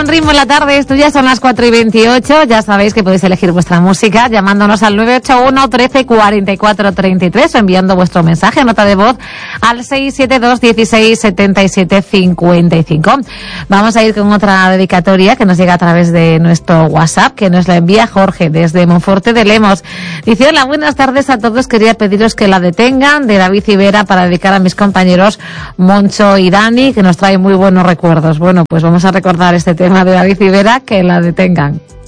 un ritmo en la tarde, esto ya son las 4:28. Ya sabéis que podéis elegir vuestra música llamándonos al 981 13 44 33 o enviando vuestro mensaje, nota de voz, al 672 16 77 55. Vamos a ir con otra dedicatoria que nos llega a través de nuestro WhatsApp, que nos la envía Jorge desde Monforte de Lemos. Dice: hola, buenas tardes a todos. Quería pediros que la detengan, de David Civera, para dedicar a mis compañeros Moncho y Dani, que nos trae muy buenos recuerdos. Bueno, pues vamos a recordar este tema de David Civera, que la detengan.